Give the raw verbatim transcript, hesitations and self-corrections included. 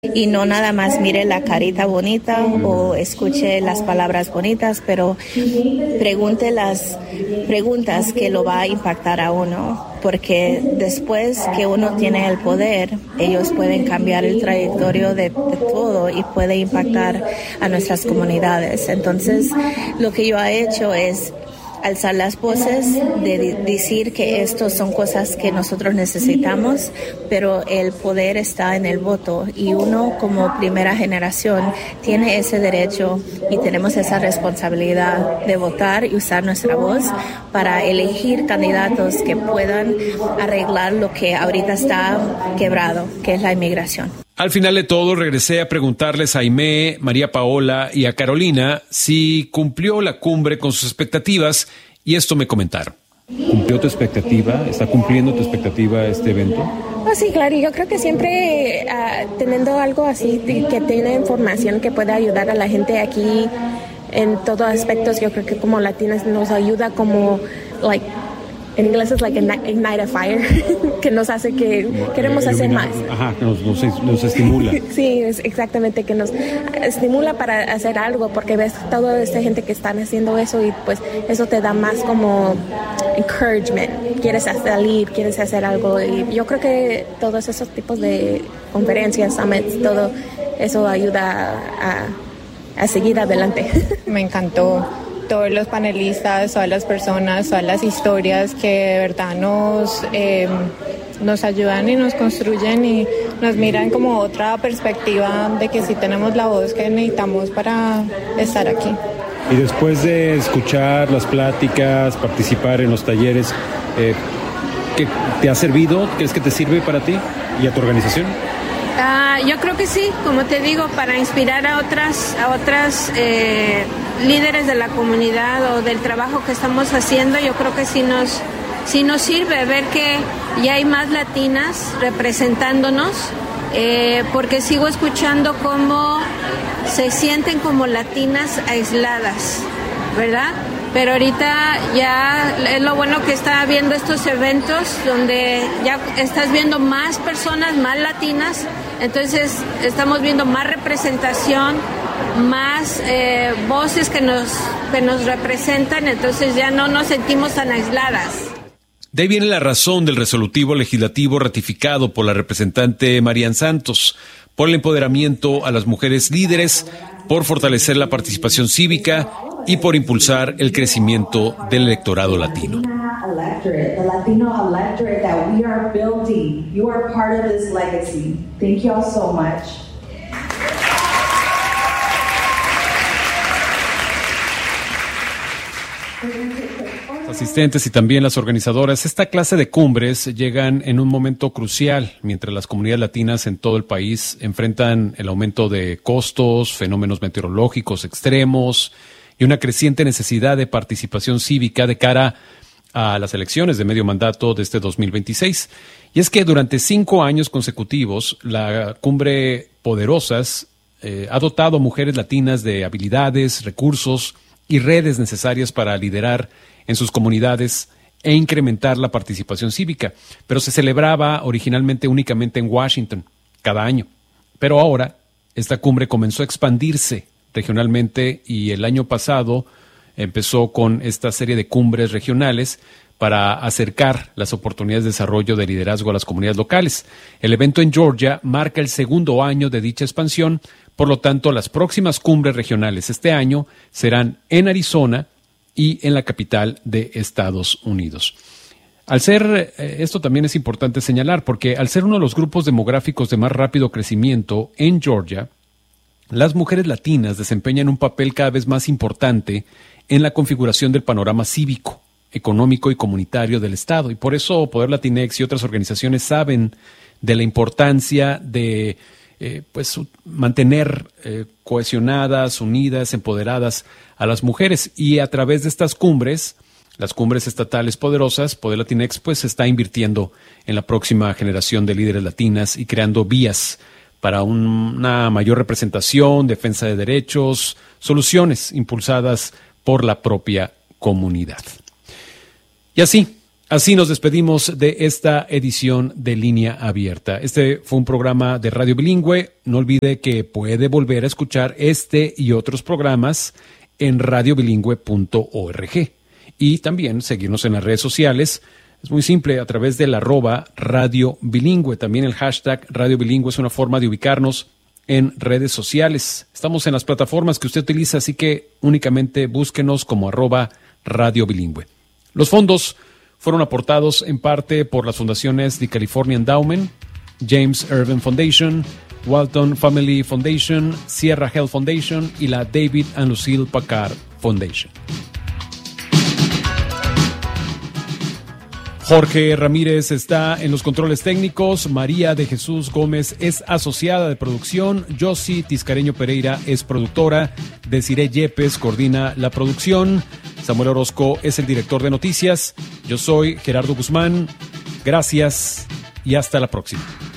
y no nada más mire la carita bonita o escuche las palabras bonitas, pero pregunte las preguntas que lo va a impactar a uno, porque después que uno tiene el poder, ellos pueden cambiar el trayectorio de, de todo y puede impactar a nuestras comunidades. Entonces, lo que yo he hecho es alzar las voces, de decir que estos son cosas que nosotros necesitamos, pero el poder está en el voto y uno como primera generación tiene ese derecho y tenemos esa responsabilidad de votar y usar nuestra voz para elegir candidatos que puedan arreglar lo que ahorita está quebrado, que es la inmigración. Al final de todo, regresé a preguntarles a Aimee, María Paola y a Carolina si cumplió la cumbre con sus expectativas, y esto me comentaron. ¿Cumplió tu expectativa? ¿Está cumpliendo tu expectativa este evento? Oh, sí, claro. Yo creo que siempre uh, teniendo algo así que tiene información que puede ayudar a la gente aquí en todos aspectos, yo creo que como latinas nos ayuda como, like, en inglés es like ignite a fire, que nos hace que queremos hacer más. Ajá, nos, nos, nos estimula. Sí, es exactamente, que nos estimula para hacer algo, porque ves toda esta gente que están haciendo eso y pues eso te da más como encouragement. Quieres salir, quieres hacer algo, y yo creo que todos esos tipos de conferencias, summits, todo eso ayuda a, a seguir adelante. Me encantó. Todos los panelistas, todas las personas, todas las historias que de verdad nos, eh, nos ayudan y nos construyen y nos miran como otra perspectiva de que sí tenemos la voz que necesitamos para estar aquí. Y después de escuchar las pláticas, participar en los talleres, eh, ¿qué te ha servido? ¿Crees que te sirve para ti y a tu organización? Uh, yo creo que sí, como te digo, para inspirar a otras, a otras eh, líderes de la comunidad o del trabajo que estamos haciendo. Yo creo que sí nos, sí nos sirve ver que ya hay más latinas representándonos, eh, porque sigo escuchando cómo se sienten como latinas aisladas, ¿verdad? Pero ahorita ya es lo bueno que está viendo estos eventos donde ya estás viendo más personas, más latinas, entonces estamos viendo más representación, más eh, voces que nos, que nos representan, entonces ya no nos sentimos tan aisladas. De ahí viene la razón del resolutivo legislativo ratificado por la representante Marian Santos, por el empoderamiento a las mujeres líderes, por fortalecer la participación cívica y por impulsar el crecimiento del electorado latino. Asistentes y también las organizadoras, esta clase de cumbres llegan en un momento crucial, mientras las comunidades latinas en todo el país enfrentan el aumento de costos, fenómenos meteorológicos extremos y una creciente necesidad de participación cívica de cara a las elecciones de medio mandato de este dos mil veintiséis. Y es que durante cinco años consecutivos, la Cumbre Poderosas eh, ha dotado a mujeres latinas de habilidades, recursos y redes necesarias para liderar en sus comunidades e incrementar la participación cívica, pero se celebraba originalmente únicamente en Washington cada año. Pero ahora esta cumbre comenzó a expandirse regionalmente y el año pasado empezó con esta serie de cumbres regionales para acercar las oportunidades de desarrollo de liderazgo a las comunidades locales. El evento en Georgia marca el segundo año de dicha expansión, por lo tanto las próximas cumbres regionales este año serán en Arizona y en la capital de Estados Unidos. Al ser, eh, esto también es importante señalar, porque al ser uno de los grupos demográficos de más rápido crecimiento en Georgia, las mujeres latinas desempeñan un papel cada vez más importante en la configuración del panorama cívico, económico y comunitario del Estado. Y por eso Poder Latinex y otras organizaciones saben de la importancia de Eh, pues mantener eh, cohesionadas, unidas, empoderadas a las mujeres, y a través de estas cumbres, las cumbres estatales poderosas, Poder Latinex pues está invirtiendo en la próxima generación de líderes latinas y creando vías para un, una mayor representación, defensa de derechos, soluciones impulsadas por la propia comunidad. Y así, Así nos despedimos de esta edición de Línea Abierta. Este fue un programa de Radio Bilingüe. No olvide que puede volver a escuchar este y otros programas en radio bilingüe punto org. Y también seguirnos en las redes sociales. Es muy simple, a través del arroba Radio Bilingüe. También el hashtag Radio Bilingüe es una forma de ubicarnos en redes sociales. Estamos en las plataformas que usted utiliza, así que únicamente búsquenos como arroba Radio Bilingüe. Los fondos fueron aportados en parte por las fundaciones The California Endowment, James Irvine Foundation, Walton Family Foundation, Sierra Health Foundation y la David and Lucille Packard Foundation. Jorge Ramírez está en los controles técnicos, María de Jesús Gómez es asociada de producción, Josie Tiscareño Pereira es productora, Desiree Yepes coordina la producción, Samuel Orozco es el director de noticias, yo soy Gerardo Guzmán, gracias y hasta la próxima.